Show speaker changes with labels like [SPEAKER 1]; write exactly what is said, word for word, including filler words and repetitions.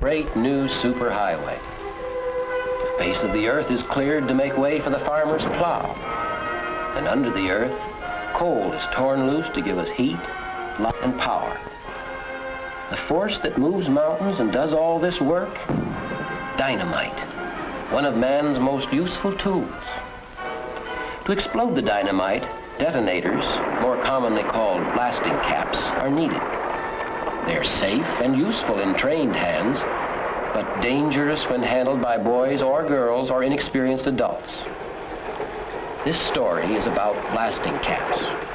[SPEAKER 1] great new superhighway. The face of the earth is cleared to make way for the farmer's plow. And under the earth, coal is torn loose to give us heat, light, and power. The force that moves mountains and does all this work? Dynamite, one of man's most useful tools. To explode the dynamite, detonators, more commonly called blasting caps, are needed. They're safe and useful in trained hands, but dangerous when handled by boys or girls or inexperienced adults. This story is about blasting caps.